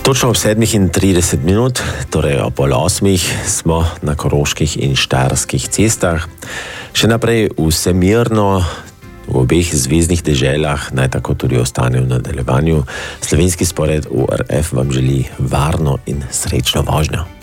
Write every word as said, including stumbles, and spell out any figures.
Točno ob sedmih in trideset minut, torej ob pol osmih, smo na koroških in štajerskih cestah. Še naprej vse mirno, v obeh zvezdnih deželah, naj tako tudi ostane v nadaljevanju. Slovenski spored U R F vam želi varno in srečno vožnjo.